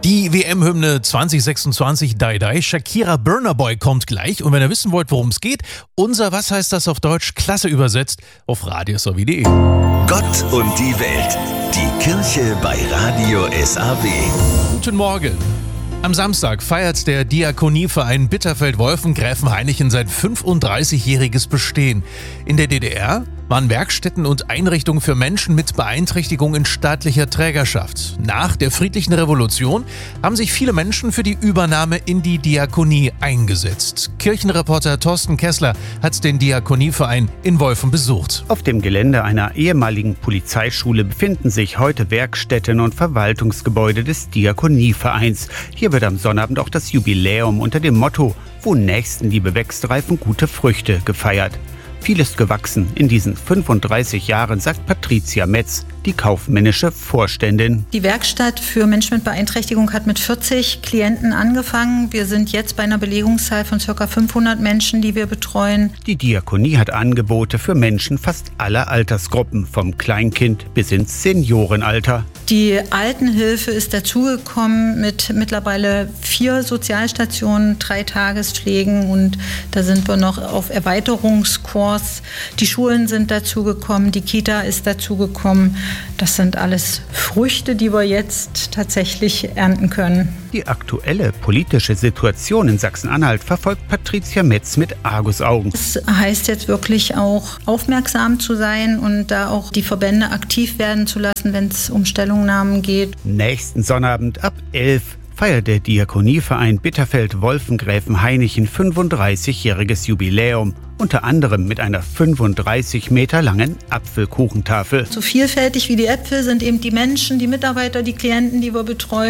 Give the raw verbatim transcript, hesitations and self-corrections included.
Die W M-Hymne zwanzig sechsundzwanzig Die Die, Shakira Burna Boy kommt gleich. Und wenn ihr wissen wollt, worum es geht, unser Was heißt das auf Deutsch, klasse übersetzt, auf radiosw punkt de. Gott und die Welt, die Kirche bei Radio S A W. Guten Morgen. Am Samstag feiert der Diakonieverein Bitterfeld-Wolfen-Gräfenhainichen sein fünfunddreißigjähriges Bestehen. In der D D R waren Werkstätten und Einrichtungen für Menschen mit Beeinträchtigung in staatlicher Trägerschaft. Nach der friedlichen Revolution haben sich viele Menschen für die Übernahme in die Diakonie eingesetzt. Kirchenreporter Thorsten Kessler hat den Diakonieverein in Wolfen besucht. Auf dem Gelände einer ehemaligen Polizeischule befinden sich heute Werkstätten und Verwaltungsgebäude des Diakonievereins. Hier wird am Sonnabend auch das Jubiläum unter dem Motto »Wo Nächstenliebe wächst, reifen gute Früchte« gefeiert. Viel ist gewachsen in diesen fünfunddreißig Jahren, sagt Patricia Metz, die kaufmännische Vorständin. Die Werkstatt für Menschen mit Beeinträchtigung hat mit vierzig Klienten angefangen. Wir sind jetzt bei einer Belegungszahl von ca. fünfhundert Menschen, die wir betreuen. Die Diakonie hat Angebote für Menschen fast aller Altersgruppen, vom Kleinkind bis ins Seniorenalter. Die Altenhilfe ist dazugekommen mit mittlerweile vier Sozialstationen, drei Tagespflegen und da sind wir noch auf Erweiterungskurs. Die Schulen sind dazugekommen, die Kita ist dazugekommen. Das sind alles Früchte, die wir jetzt tatsächlich ernten können. Die aktuelle politische Situation in Sachsen-Anhalt verfolgt Patricia Metz mit Argusaugen. Das heißt jetzt wirklich auch aufmerksam zu sein und da auch die Verbände aktiv werden zu lassen, wenn es um Stellungnahmen geht. Nächsten Sonnabend ab elf feiert der Diakonieverein Bitterfeld-Wolfen-Gräfenhainichen fünfunddreißigjähriges Jubiläum. Unter anderem mit einer fünfunddreißig Meter langen Apfelkuchentafel. So vielfältig wie die Äpfel sind eben die Menschen, die Mitarbeiter, die Klienten, die wir betreuen.